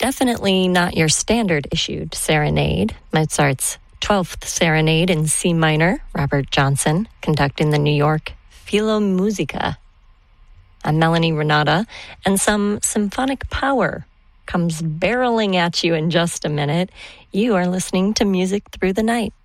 definitely not your standard issued serenade. Mozart's 12th Serenade in C minor, Robert Johnson conducting the New York Philharmonica. I'm Melanie Renata, and some symphonic power comes barreling at you in just a minute. You are listening to Music Through the Night.